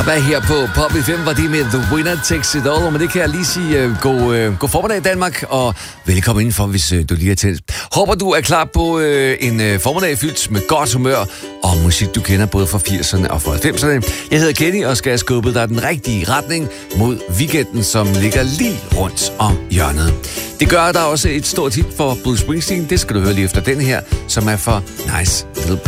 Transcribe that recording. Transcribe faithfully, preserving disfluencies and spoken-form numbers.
tilbage her på Pop F M, hvor det med The Winner Takes It All. Og med det kan jeg lige sige uh, god, uh, god formiddag Danmark, og velkommen indenfor, hvis uh, du lige er tændt. Håber du er klar på uh, en uh, formiddag fyldt med godt humør og musik, du kender både fra firserne og fra halvfemserne. Jeg hedder Kenny og skal have skubbet dig den rigtige retning mod weekenden, som ligger lige rundt om hjørnet. Det gør der også et stort hit for Bruce Springsteen. Det skal du høre lige efter den her, som er for Nice Little